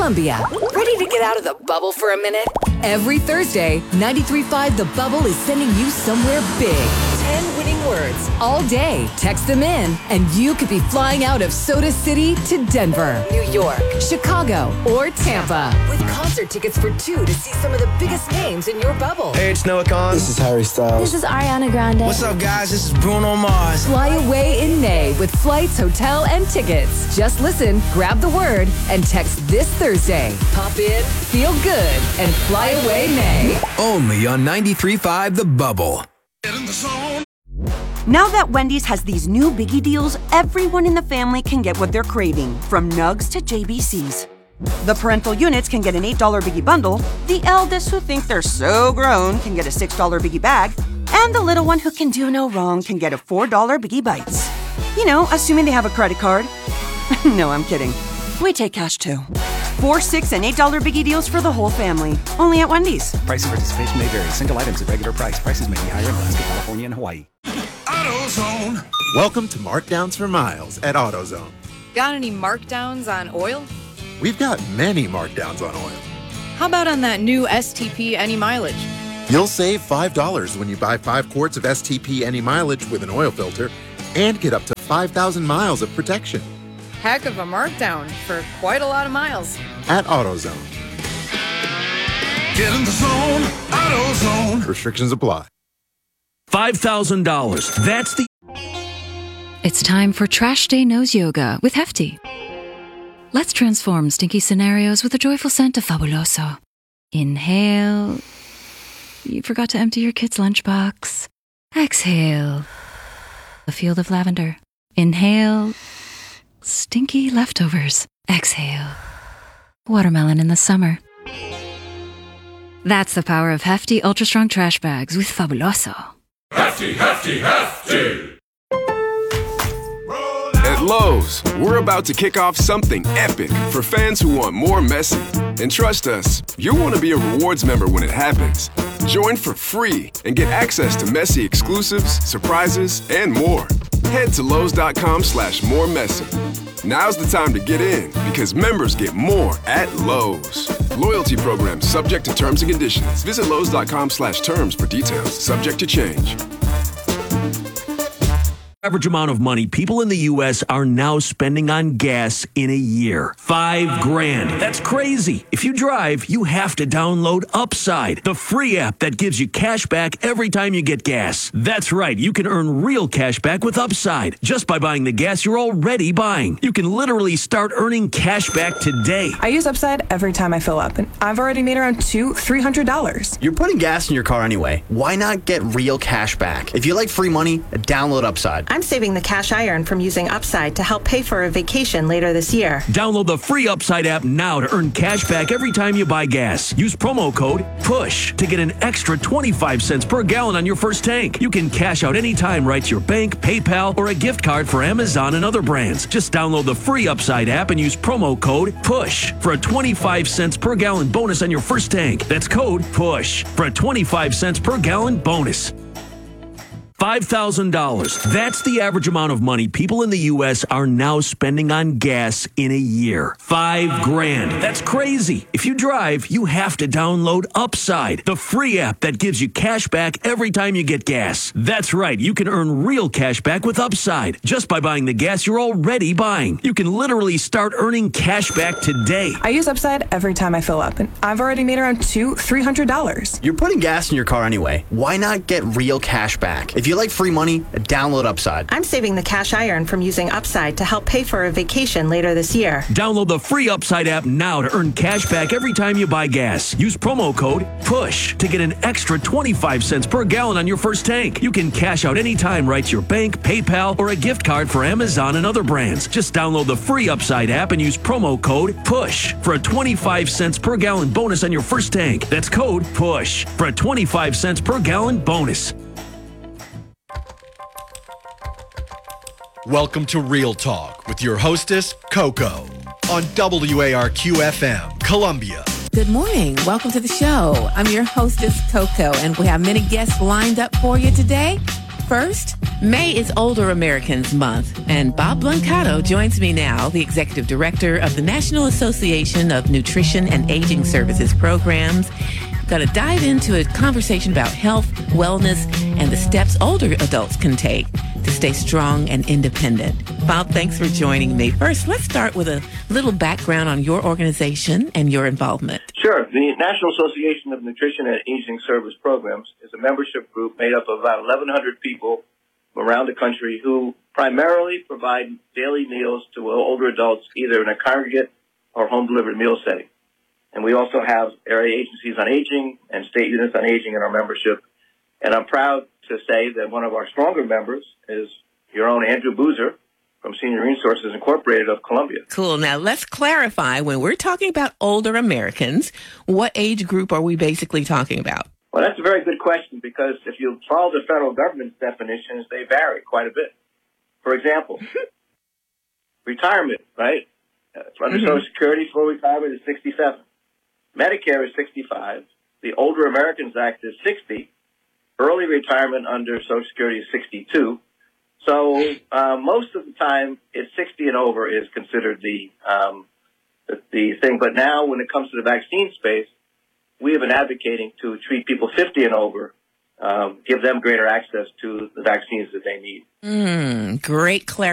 Columbia. Ready to get out of the bubble for a minute? Every Thursday, 93.5 The Bubble is sending you somewhere big. 10 winning words. All day, text them in, and you could be flying out of Soda City to Denver, New York, Chicago, or Tampa. with concert tickets for 2 to see some of the biggest names in your bubble. Hey, it's Noah Khan. This is Harry Styles. This is Ariana Grande. What's up, guys? This is Bruno Mars. Fly away in May with flights, hotel, and tickets. Just listen, grab the word, and text this Thursday. Pop in. Feel good and fly away May. Only on 93.5 The Bubble. Now that Wendy's has these new biggie deals, everyone in the family can get what they're craving, from nugs to JBCs. The parental units can get an $8 biggie bundle, the eldest who think they're so grown can get a $6 biggie bag, and the little one who can do no wrong can get a $4 biggie bites. You know, assuming they have a credit card. No, I'm kidding. We take cash too. 4, 6, and $8 biggie deals for the whole family. Only at Wendy's. Price and participation may vary. Single items at regular price. Prices may be higher in Alaska, California, and Hawaii. AutoZone. Welcome to Markdowns for Miles at AutoZone. Got any markdowns on oil? We've got many markdowns on oil. How about on that new STP Any Mileage? You'll save $5 when you buy 5 quarts of STP Any Mileage with an oil filter and get up to 5,000 miles of protection. Heck of a markdown for quite a lot of miles. At AutoZone. Get in the zone, AutoZone. Restrictions apply. $5,000. That's the... It's time for Trash Day Nose Yoga with Hefty. Let's transform stinky scenarios with a joyful scent of Fabuloso. Inhale. You forgot to empty your kid's lunchbox. Exhale. A field of lavender. Inhale. Stinky leftovers. Exhale. Watermelon in the summer. That's the power of Hefty Ultra Strong Trash Bags with Fabuloso. Hefty, hefty, hefty. At Lowe's, we're about to kick off something epic for fans who want more messy. And trust us, you'll want to be a rewards member when it happens. Join for free and get access to messy exclusives, surprises, and more. Head to Lowe's.com/more messy. Now's the time to get in because members get more at Lowe's. Loyalty program subject to terms and conditions. Visit Lowe's.com/terms for details. Subject to change. Average amount of money people in the U.S. are now spending on gas in a year. $5,000. That's crazy. If you drive, you have to download Upside, the free app that gives you cash back every time you get gas. That's right. You can earn real cash back with Upside just by buying the gas you're already buying. You can literally start earning cash back today. I use Upside every time I fill up, and I've already made around $300. You're putting gas in your car anyway. Why not get real cash back? If you like free money, download Upside. I'm saving the cash I earn from using Upside to help pay for a vacation later this year. Download the free Upside app now to earn cash back every time you buy gas. Use promo code PUSH to get an extra 25 cents per gallon on your first tank. You can cash out anytime right to your bank, PayPal, or a gift card for Amazon and other brands. Just download the free Upside app and use promo code PUSH for a 25 cents per gallon bonus on your first tank. That's code PUSH for a 25 cents per gallon bonus. $5,000. That's the average amount of money people in the U.S. are now spending on gas in a year. $5,000. That's crazy. If you drive, you have to download Upside, the free app that gives you cash back every time you get gas. That's right. You can earn real cash back with Upside just by buying the gas you're already buying. You can literally start earning cash back today. I use Upside every time I fill up, and I've already made around $300. You're putting gas in your car anyway. Why not get real cash back? If you like free money, download Upside. I'm saving the cash I earn from using Upside to help pay for a vacation later this year. Download the free Upside app now to earn cash back every time you buy gas. Use promo code PUSH to get an extra 25 cents per gallon on your first tank. You can cash out anytime right to your bank, PayPal, or a gift card for Amazon and other brands. Just download the free Upside app and use promo code PUSH for a 25 cents per gallon bonus on your first tank. That's code PUSH for a 25 cents per gallon bonus. Welcome to Real Talk with your hostess, Coco, on WARQ-FM, Columbia. Good morning. Welcome to the show. I'm your hostess, Coco, and we have many guests lined up for you today. First, May is Older Americans Month, and Bob Blancato joins me now, the Executive Director of the National Association of Nutrition and Aging Services Programs. Going to dive into a conversation about health, wellness, and the steps older adults can take to stay strong and independent. Bob, thanks for joining me. First, let's start with a little background on your organization and your involvement. Sure. The National Association of Nutrition and Aging Service Programs is a membership group made up of about 1,100 people from around the country who primarily provide daily meals to older adults, either in a congregate or home-delivered meal setting. And we also have area agencies on aging and state units on aging in our membership. And I'm proud to say that one of our stronger members is your own Andrew Boozer from Senior Resources Incorporated of Columbia. Cool. Now, let's clarify, when we're talking about older Americans, what age group are we basically talking about? Well, that's a very good question, because if you follow the federal government's definitions, they vary quite a bit. For example, retirement, right? Under Social Security, full retirement is 67. Medicare is 65. The Older Americans Act is 60. Early retirement under Social Security is 62. So most of the time, it's 60 and over is considered the thing. But now, when it comes to the vaccine space, we have been advocating to treat people 50 and over, give them greater access to the vaccines that they need. Great clarification.